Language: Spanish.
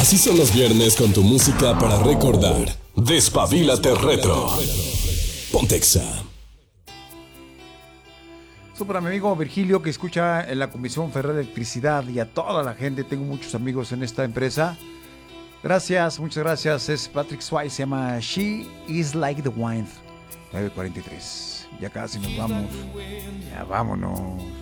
Así son los viernes con tu música para recordar. Despabilate Retro. Pontexa. Eso para mi amigo Virgilio, que escucha en la Comisión Federal de Electricidad, y a toda la gente. Tengo muchos amigos en esta empresa. Gracias, muchas gracias. Es Patrick Swayze, se llama She Is Like the Wind. 9:43. Ya casi nos vamos. Ya vámonos.